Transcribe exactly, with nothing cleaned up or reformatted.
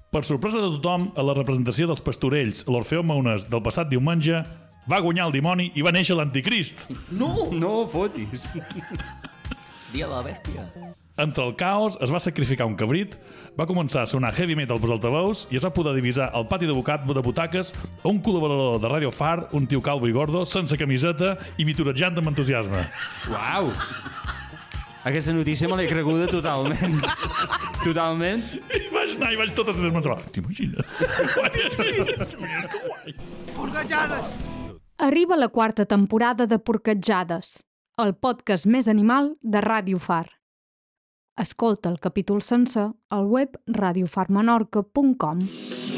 Per sorpresa de tothom, a la representació dels pastorells a l'Orfeó Maunes del passat diumenge, va guanyar el dimoni i va néixer l'anticrist. No! No fotis. Dia de la bèstia. Entre el caos es va sacrificar un cabrit, va començar a sonar heavy metal pels altaveus i es va poder divisar al pati de bocat de butaques un col·laborador de Radio Far, un tio calvo i gordo, sense camiseta i vitorejant amb entusiasme. Uau! Aquesta notícia me l'he creguda totalment. Totalment. I vaig anar i vaig totes les mans. T'imagines? T'imagines? Que guai. Porquejades! Arriba la quarta temporada de Porquejades, el podcast més animal de Ràdio Far. Escolta el capítol sencer al web radio far menorca punt com.